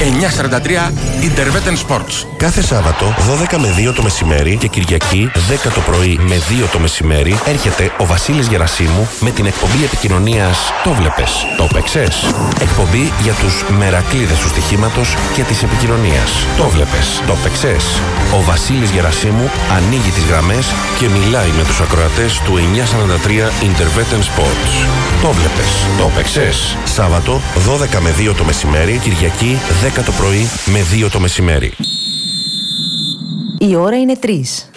943 Interveten Sports. Κάθε Σάββατο 12 με 2 το μεσημέρι και Κυριακή 10 το πρωί με 2 το μεσημέρι έρχεται ο Βασίλης Γερασίμου με την εκπομπή επικοινωνίας «Το βλέπες, το παίξες». Εκπομπή για τους μερακλείδες του στοιχήματος και της επικοινωνίας. «Το βλέπες, το παίξες». Ο Βασίλης Γερασίμου ανοίγει τις γραμμές και μιλάει με τους ακροατές του 943 Interveten Sports. «Το βλέπες, το παίξες». Σάββατο 12 με 2 το μεσημέρι, Κυριακή 10 το πρωί με 2 το μεσημέρι. Η ώρα είναι 3.